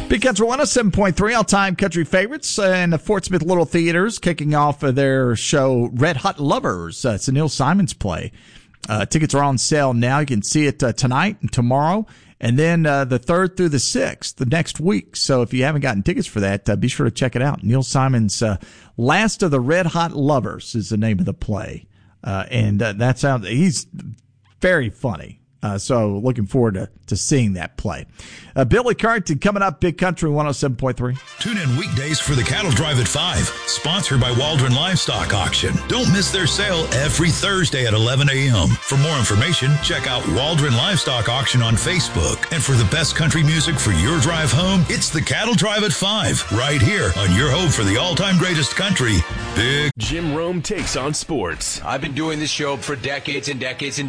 Big Country 107.3, all-time country favorites, and the Fort Smith Little Theaters kicking off their show Red Hot Lovers. It's a Neil Simons play. Tickets are on sale now. You can see it tonight and tomorrow, and then the 3rd through the 6th, the next week. So if you haven't gotten tickets for that, be sure to check it out. Neil Simons' Last of the Red Hot Lovers is the name of the play. He's very funny. So looking forward to seeing that play. Billy Currington coming up, Big Country 107.3. Tune in weekdays for the Cattle Drive at 5, sponsored by Waldron Livestock Auction. Don't miss their sale every Thursday at 11 a.m. For more information, check out Waldron Livestock Auction on Facebook. And for the best country music for your drive home, it's the Cattle Drive at 5, right here on your home for the all-time greatest country, Big Jim Rome Takes on Sports. I've been doing this show for decades and decades and